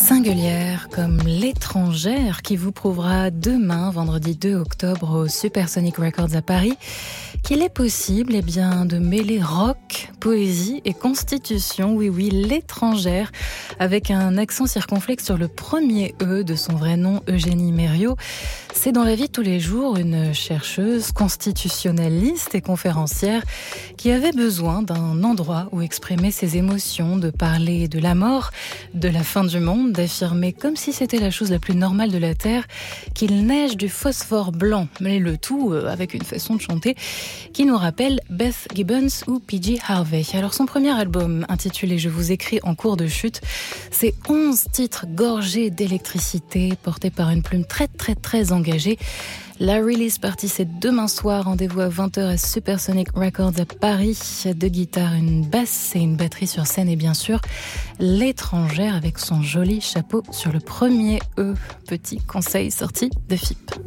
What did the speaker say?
Singulière comme l'étrangère qui vous prouvera demain, vendredi 2 octobre, au Supersonic Records à Paris, qu'il est possible de mêler rock, poésie et constitution. Oui, l'étrangère, avec un accent circonflexe sur le premier E de son vrai nom, Eugénie Mériot. C'est dans la vie de tous les jours une chercheuse constitutionnaliste et conférencière qui avait besoin d'un endroit où exprimer ses émotions, de parler de la mort, de la fin du monde, d'affirmer comme si c'était la chose la plus normale de la Terre qu'il neige du phosphore blanc, mais le tout avec une façon de chanter qui nous rappelle Beth Gibbons ou PG Harvey. Alors son premier album, intitulé « Je vous écris en cours de chute », c'est 11 titres gorgés d'électricité, portés par une plume très engagée. La release party, c'est demain soir. Rendez-vous à 20h à Supersonic Records à Paris. 2 guitares, une basse et une batterie sur scène. Et bien sûr, l'étrangère avec son joli chapeau sur le premier E. Petit conseil sorti de FIP.